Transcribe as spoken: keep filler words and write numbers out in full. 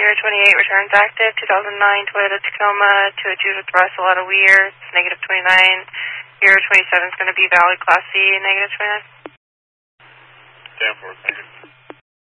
zero twenty-eight, returns active. two thousand nine Toyota Tacoma to a Judith Russell out of Weir. It's negative twenty-nine. zero twenty-seven is going to be valid Class C, negative twenty-nine. ten four, thank you.